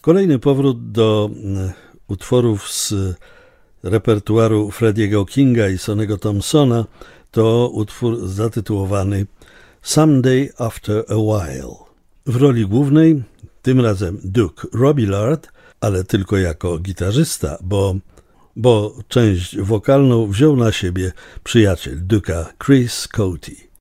Kolejny powrót do utworów z repertuaru Frediego Kinga i Sonny'ego Thompsona to utwór zatytułowany Someday After a While. W roli głównej tym razem Duke Robillard, ale tylko jako gitarzysta, bo część wokalną wziął na siebie przyjaciel Duke'a Chris Coty.